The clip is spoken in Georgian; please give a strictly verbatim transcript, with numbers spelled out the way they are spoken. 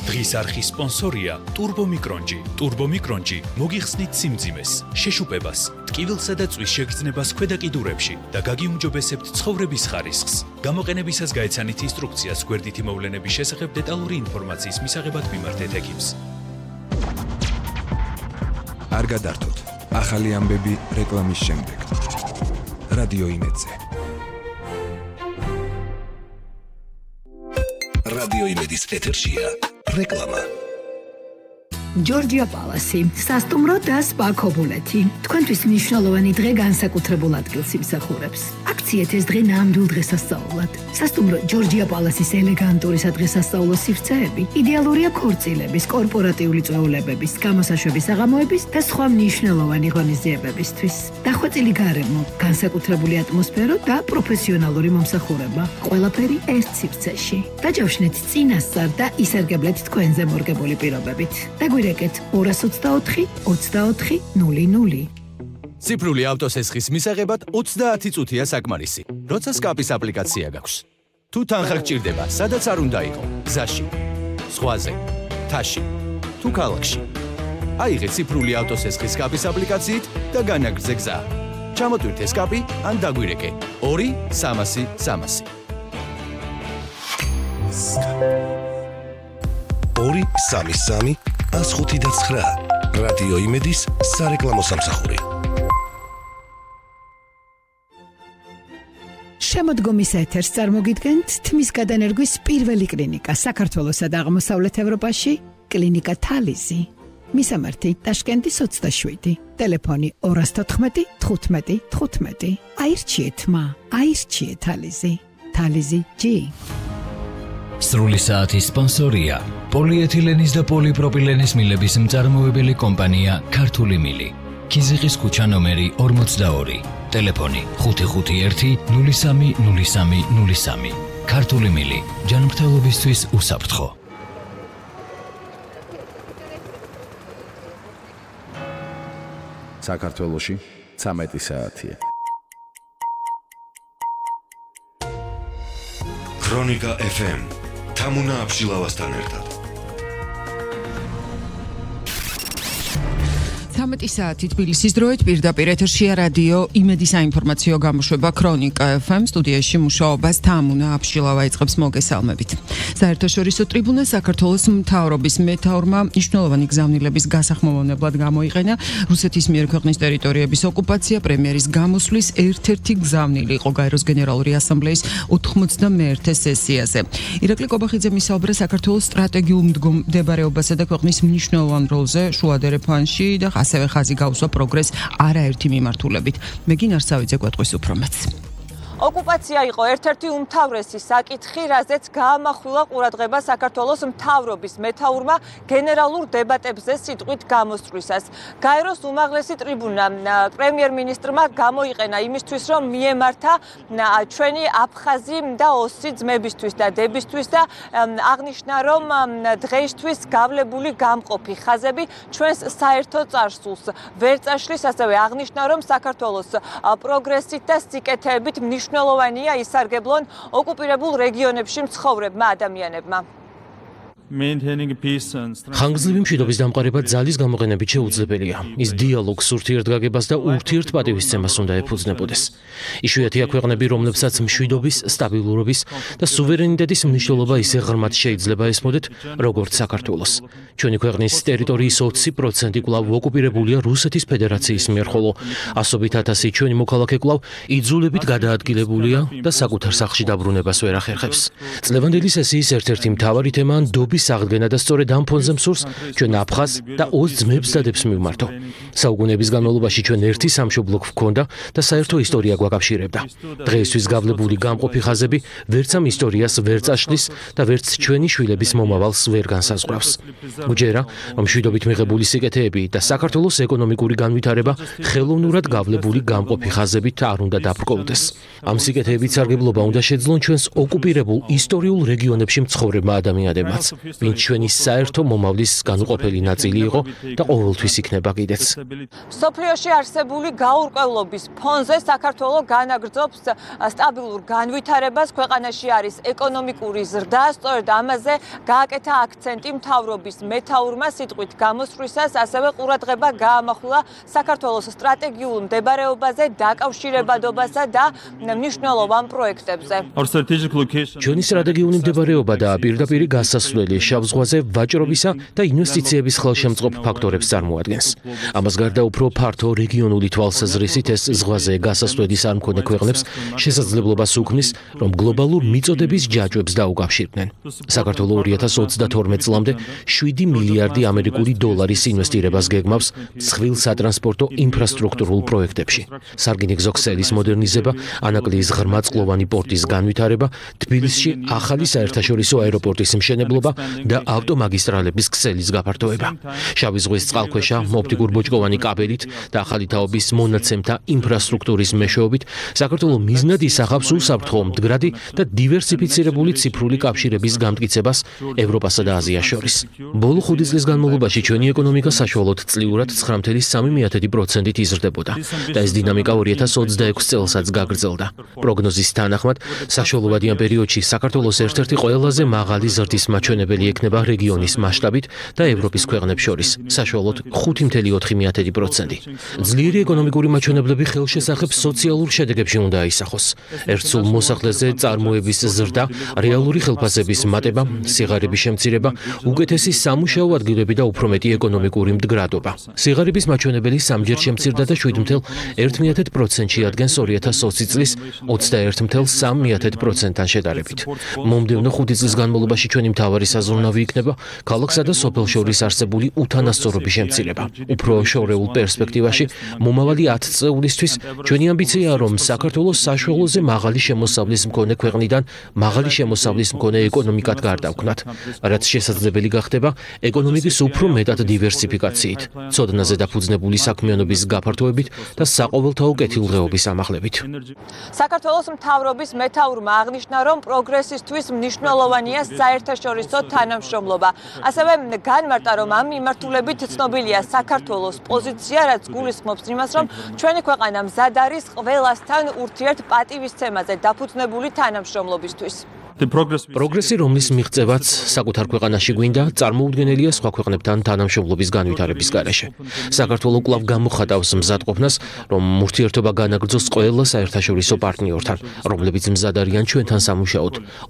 დღის არხის სპონსორია ტურბომიკრონჯი. ტურბომიკრონჯი მოგიხსნით სიმძიმეს, შეშუპებას, ტკივილსა და წვის შეგრძნებას ქვედა კიდურებში და გაგიუმჯობესებთ ცხოვრების ხარისხს. გამოყენებისას გაეცანით ინსტრუქციას გვერდითი მოვლენების შესახებ დეტალური ინფორმაციის მისაღებად მიმართეთ ექიმს. არ გადართოთ. ახალი ამბები რეკლამის შემდეგ. რადიო იმედზე. რადიო იმედის ეთერშია რეკლამა. ჯორჯია პალასი, სასტუმრო და სპა ქობულეთი. თქვენთვის მნიშვნელოვანი დღე განსაკუთრებულ ადგილს იმსახურებს. აქციეთ ეს დღე ნამდვილ დღესასწაულად. სასტუმრო ჯორჯია პალასის ელეგანტური სადღესასწაულო სივრცეები იდეალურია ქორწილების, კორპორატიული წვეულებების, გამოსაშვების საღამოების და სხვა მნიშვნელოვანი ღონისძიებებისთვის. დახვეწილი გარემო, განსაკუთრებული ატმოსფერო და პროფესიონალური მომსახურება. ყველაფერი ერთ სივრცეში. დაჯავშნეთ წინასწარ და ისარგებლეთ თქვენზე მორგებული პირობებით. დაგვირეკეთ ორას ოცდაოთხი ოცდაოთხი ნული ნული. ციფრული ავტოსესხის მისაღებად ოცდაათი წუთია საკმარისი. როცა სკაპის აპლიკაცია გაქვს. თუ თანხა გჭირდება, სადაც არ უნდა იყო, გზაში, ზღვაზე, მთაში, თუ ქალაქში. აიღეთ ციფრული ავტოსესხის სკაპის აპლიკაციით და განაგრძე გზა. ჩამოტვირთე სკაპი ან დაგვირეკე ორი სამასი სამასი. ორი სამი სამი ას ხუთი და ცხრა. რადიო იმედის სარეკლამო სამსახური. შემოდგომის ეთერს წარმოგიდგენთ თმის გადანერგვის პირველი კლინიკა საქართველოსა და აღმოსავლეთ ევროპაში, კლინიკა თალიზი. მისამართი ტაშკენტის ოცდაშვიდი, ტელეფონი ორას თოთხმეტი თხუთმეტი თხუთმეტი. აირჩიეთ მა, აირჩიეთ თალიზი. თალიზი ჯი. სრული საათის სპონსორია პოლიეთილენის და პოლიპროპილენის მილების მწარმოებელი კომპანია ქართული მილი. ქიზიყის ქუჩა ნომერი ორმოცდაორი. ტელეფონი ხუთი ხუთი ერთი ნული სამი ნული სამი ნული სამი. ქართული მილი, ჯანმრთელობისთვის უსაფრთხო. საქართველოში ცამეტი საათია. ქრონიკა ეფ ემ თამუნა აბშილავასთან ერთად. თამეტი საათი თბილისის დროით პირდაპირ ეთერშია რადიო იმედის საინფორმაციო გამოშვება ქრონიკა ეფ ემ სტუდიაში მუშაობას თამუნა აბშილავა იწყებს მოგესალმებით. საერთაშორისო ტრიბუნა საქართველოს მთავრობის მეთაურმა მნიშვნელოვანი გზავნილების გასახმოვანებლად გამოიყენა. რუსეთის მიერ ქვეყნის ტერიტორიების ოკუპაცია პრემიერის გამოსვლის ერთ-ერთი გზავნილი იყო გაეროს გენერალური ასამბლეის ოთხმოცდამეერთე სესიაზე. ირაკლი კობახიძე მისაუბრა საქართველოს სტრატეგიულ მდგომარეობასა და ქვეყნის მნიშვნელოვან როლზე შუა დერეფანში და ასევე ხაზი გაუსვა პროგრესს არაერთი მიმართულებით. მეგინ არსავიძე გვეტყვის უფრო მეტს. ოკუპაცია იყო ერთ-ერთი უმთავრესი საკითხი, რაზეც გაამახვილა ყურადღება საქართველოს მთავრობის მეთაურმა გენერალურ დებატებზე სიტყვით გამოსვლისას. გაეროს უმაღლესი ტრიბუნა პრემიერ-მინისტრმა გამოიყენა იმისთვის, რომ მიემართა ჩვენი აფხაზი და ოსი ძმებისთვის და დებისთვის და აღნიშნა, რომ დღეისთვის გავლებული გამყოფი ხაზები ჩვენს საერთო წარსულს ვერ წაშლის, ასევე აღნიშნა, რომ საქართველოს პროგრესით და სიკეთეებით მნიშვნელოვანია ისარგებლონ ოკუპირებულ რეგიონებში მცხოვრებმა ადამიანებმა. ხანგრძლივი მშვიდობის დამყარება ძალის გამოყენებით შეუძლებელია. ის დიალოგს, ურთიერთგაგებას და ურთიერთპატივისცემას უნდა ეფუძნებოდეს. იშვიათია ქვეყნები, რომლებსაც მშვიდობის, სტაბილურობის და სუვერენიტეტის მნიშვნელობა ისე ღრმად შეიძლება ესმოდეთ, როგორც საქართველოს. ჩვენი ქვეყნის ტერიტორიის ოცი პროცენტი კვლავ ოკუპირებულია რუსეთის ფედერაციის მიერ, ხოლო ასობით ათასი ჩვენი მოქალაქე კვლავ იძულებით გადაადგილებულია და საკუთარ სახლში დაბრუნებას ვერ ახერხებს. წლევანდელი სესიის ერთ-ერთი მთავარი თემაა დობის აღდგენა და სწორედ ამ ფონზე მსურს ჩვენ აფხაზ და ოს ძმებს და დებს მივმართო. საუკუნეების განმავლობაში ჩვენ ერთი სამშობლო გვქონდა და საერთო ისტორია გვაკავშირებდა. დღეისთვის გავლებული გამყოფი ხაზები ვერც ამ ისტორიას ვერ წაშლის და ვერც ჩვენი შვილების მომავალს ვერ განსაზღვრავს. გჯერა, რომ მშვიდობით მიღებული სიკეთეები და საქართველოს ეკონომიკური განვითარება ხელოვნურად გავლებული გამყოფი ხაზებით არ უნდა დაბრკოვდეს. ამ სიკეთეებით სარგებლობა უნდა შეძლონ ჩვენს ოკუპირებულ ისტორიულ რეგიონებში მცხოვრებმა ადამიანებმაც. ვინც ჩვენი საერთო მომავლის განუყოფელი ნაწილი იყო და ყოველთვის იქნება კიდეც. მსოფლიოში არსებული გაურკვევლობის ფონზე საქართველო განაგრძობს სტაბილურ განვითარებას, ქვეყანაში არის ეკონომიკური ზრდა, სწორედ ამაზე გააკეთა აქცენტი მთავრობის მეთაურმა სიტყვით გამოსვლისას, ასევე ყურადღება გაამახვილა საქართველოს სტრატეგიულ მდებარეობაზე, დაკავშირებადობასა და მნიშვნელოვან პროექტებზე. ჩვენი სტრატეგიული მდებარეობა და პირდაპირი გასასვლელი შავ ზღვაზე ვაჭრობისა და ინვესტიციების ხელშემწყობ ფაქტორებს წარმოადგენს. ამას გარდა უფრო ფართო რეგიონული თვალსაზრისით ეს ზღვაზე გასასვლელის არ მქონე ქვეყნებს შესაძლებლობას უქმნის, რომ გლობალურ მიწოდების ჯაჭვებს დაუკავშირდნენ. საქართველო ორი ათას ოცდათორმეტ წლამდე შვიდი მილიარდი ამერიკული დოლარის ინვესტირებას გეგმავს მსხვილ სატრანსპორტო ინფრასტრუქტურულ პროექტებში. სარკინიგზო ქსელის მოდერნიზება, ანაკლიის ღრმაწყლოვანი პორტის განვითარება, თბილისში ახალი საერთაშორისო აეროპორტის მშენებლობა და ავტომაგისტრალების ქსელის გაფართოება. შავი ზღვის წყალქვეშა ოპტიკურ-ბოჭკოვანი კაბელით და ახალი თაობის მონაცემთა ინფრასტრუქტურის მეშვეობით საქართველო მიზნად ისახავს უსაფრთხო, მდგრადი და დივერსიფიცირებული ციფრული კავშირების გამტკიცებას ევროპასა და აზიას შორის. ბოლო ხუთი წლის განმავლობაში ჩვენი ეკონომიკა საშუალოდ წლიურად ცხრა მცდე სამი პროცენტით იზრდებოდა და ეს დინამიკა ორი ათას ოცდაექვსი წელსაც გაგრძელდა. პროგნოზის თანახმად, საშუალებადიან პერიოდში საქართველოს ერთ-ერთი ყველაზე მაღალი ზრდის მაჩვენებელი ექნება რეგიონის მასშტაბით და ევროპის ქვეყნებს შორის, საშუალოდ ხუთი მცდე ოთხი პროცენტი. ძლიერი ეკონომიკური მაჩვენებლები ხელშესახებ სოციალურ შედეგებში უნდა აისახოს. ერთსულ მოსახლეზე წარმოების ზრდა, რეალური ხელფასების მატება, სიღარიბის შემცირება, უკეთესი სამუშაო ადგილები და უფრო მეტი ეკონომიკური მდგრადობა. სიღარიბის მაჩვენებელი სამჯერ შემცირდა და შვიდ მცდე ერთ პროცენტში ადგენს ორი ათას ოცი წლის ოცდაერთი მცდე სამი პროცენტთან შედარებით. მომდევნო ხუთი წლის განმავლობაში ჩვენი მთავარი საზრუნავი იქნება ქალაქსა და სოფელს შორის არსებული უთანასწორობის შემცირება. უფრო შორეულ პერსპექტივაში, მომავალი ათი წლისთვის ჩვენი ამბიციაა, რომ საქართველოს საშუალოზე მაღალი შემოსავლის მქონე ქვეყნიდან მაღალი შემოსავლის მქონე ეკონომიკად გარდავქმნათ, რაც შესაძლებელი გახდება ეკონომიკის უფრო მეტად დივერსიფიკაციით, ცოდნაზე დაფუძნებული საქმიანობის გაფართოებით და საყოველთაო კეთილდღეობის ამაღლებით. საქართველოს მთავრობის მეთაურმა აღნიშნა, რომ პროგრესისთვის მნიშვნელოვანია საერთაშორისო თანამშრომლობა. ასევე განმარტა, რომ ამ მიმართულებით ცნობილია საქართველოს პოზიცია, რაც გულისხმობს იმას, რომ ჩვენი ქვეყანა მზად არის ყველასთან ურთიერთპატივისცემაზე დაფუძნებული თანამშრომლობისთვის. პროგრესი, რომლის მიღწევაც საკუთარ ქვეყანაში გვინდა, წარმოუდგენელია სხვა ქვეყნებთან თანამშრომლობის განვითარების გარეშე. საქართველო კვლავ გამოხატავს მზადყოფნას, რომ ურთიერთობა განაგრძოს ყველა საერთაშორისო პარტნიორთან, რომლებიც მზად არიან ჩვენთან სამუშაოდ,